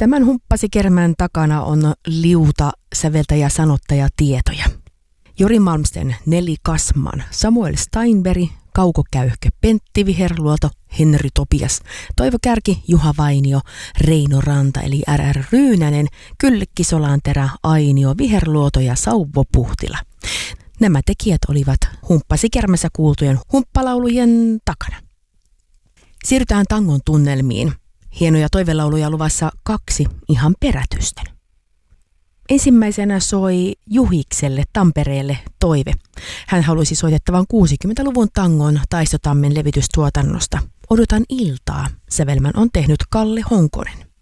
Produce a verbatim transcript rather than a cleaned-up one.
Tämän humppasikermän takana on liuta säveltäjä sanottaja tietoja. Jori Malmsten, Nelli Kasman, Samuel Steinberg, Kauko Käyhkö, Pentti Viherluoto, Henry Topias, Toivo Kärki, Juha Vainio, Reino Ranta eli R R Ryynänen, Kyllikki Solanterä, Ainio Viherluoto ja Sauvo Puhtila. Nämä tekijät olivat humppasikermässä kuultujen humppalaulujen takana. Siirrytään tangon tunnelmiin. Hienoja toivelauluja luvassa kaksi ihan perätysten. Ensimmäisenä soi Juhikselle Tampereelle toive. Hän halusi soitettavan kuusikymmentäluvun tangon Taistotammen levytystuotannosta. Odotan iltaa. Sävelmän on tehnyt Kalle Honkonen.